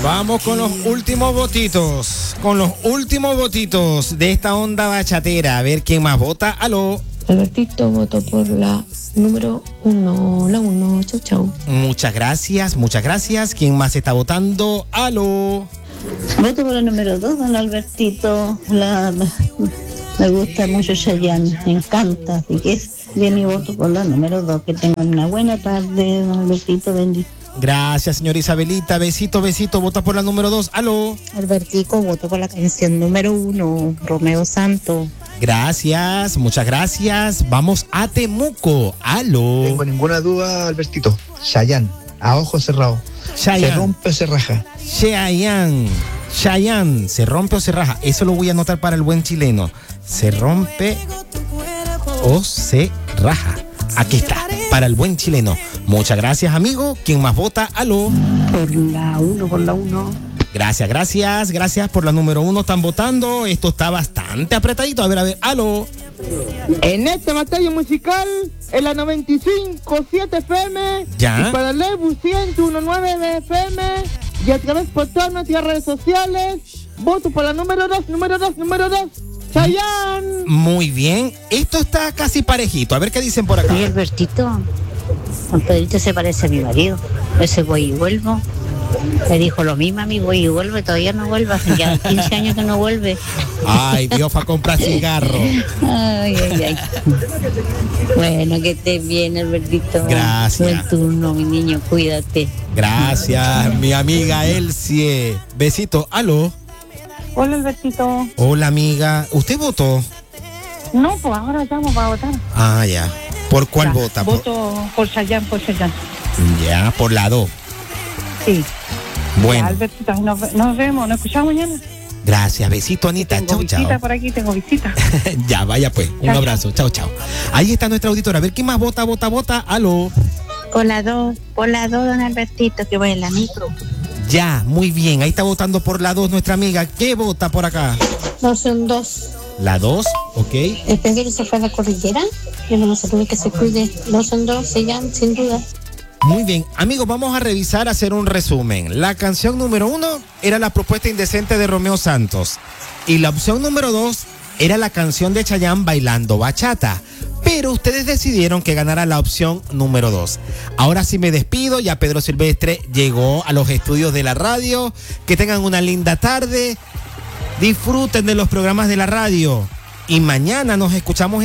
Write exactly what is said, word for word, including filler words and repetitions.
Vamos con los últimos votitos, con los últimos votitos de esta onda bachatera. A ver quién más vota. Aló. Albertito, voto por la número uno, la uno. Chau, chau. Muchas gracias, muchas gracias. ¿Quién más está votando? Aló. Voto por la número dos, don Albertito. La, la, me gusta mucho Chayanne, me encanta. Así que es bien mi voto por la número dos. Que tengan una buena tarde, don Albertito. Bendiciones. Gracias, señora Isabelita. Besito, besito. Vota por la número dos. Aló. Albertico, voto por la canción número uno, Romeo Santos. Gracias, muchas gracias. Vamos a Temuco. Aló. No tengo ninguna duda, Albertito. Chayanne, a ojos cerrados. Chayanne. Se rompe o se raja. Chayanne. Chayanne, se rompe o se raja. Eso lo voy a anotar para el buen chileno. Se rompe o se raja. Aquí está, para el buen chileno. Muchas gracias, amigo. ¿Quién más vota? Aló. Por la uno, por la uno. Gracias, gracias, gracias por la número uno. Están votando. Esto está bastante apretadito. A ver, a ver, aló. En esta batalla musical, en la noventa y cinco punto siete F M, ¿Ya? y para el Lebu ciento diecinueve de F M, y a través por todas nuestras redes sociales, voto por la número dos, número dos, número dos, Chayanne. Muy bien. Esto está casi parejito. A ver qué dicen por acá. Oye, Albertito, Don Pedrito se parece a mi marido. Ese voy y vuelvo. Le dijo lo mismo a mí, voy y vuelve, todavía no vuelve, hace ya quince años que no vuelve. Ay, Dios, fue a comprar cigarro. Ay, ay, ay. Bueno, que estés bien, Albertito. Gracias. Buen turno, mi niño, cuídate. Gracias, mi amiga Elsie. Besito. Aló. Hola, Albertito. Hola, amiga. ¿Usted votó? No, pues ahora llamo para votar. Ah, ya. ¿Por cuál Ya, vota? Por- Voto por Chayanne, por Chayanne. Ya, por la dos. Sí. Bueno. Ya, Albertito, nos, nos vemos, nos escuchamos mañana. Gracias, besito, Anita. Tengo Chau, visita chao. por aquí, tengo visita. Ya, vaya pues. Un Chao, abrazo. Chao, chao. Ahí está nuestra auditora. A ver quién más vota, vota, vota. Aló. Por la dos, por la dos, don Albertito, que voy en la micro. Ya, muy bien. Ahí está votando por la dos nuestra amiga. ¿Qué vota por acá? No son dos. La dos, ok. El Pedro se fue a la cordillera. Yo no sé que se cuide. No son dos, se llaman, sin duda. Muy bien, amigos, vamos a revisar, hacer un resumen. La canción número uno era La propuesta indecente de Romeo Santos. Y la opción número dos era la canción de Chayanne, Bailando Bachata. Pero ustedes decidieron que ganara la opción número dos. Ahora sí me despido, ya Pedro Silvestre llegó a los estudios de la radio. Que tengan una linda tarde. Disfruten de los programas de la radio. Y mañana nos escuchamos en